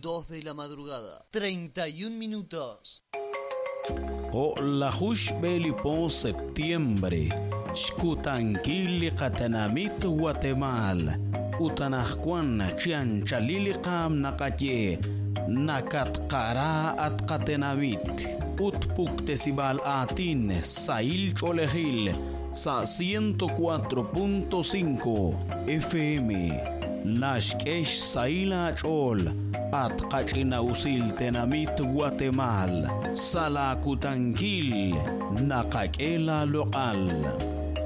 2 de la madrugada, 31 minutos. O la hush belipo septiembre, shkutanquili qatanamit Guatemala, utanahkuan chianchalili qam naqaye, nakatqara at qatenamit, utpuktesibal atin, sail cholejil, sa 104.5 FM, Nashkesh Saila Chol, at Kachinausil Tenamit Guatemala, Salakutankil, Nakakela Local.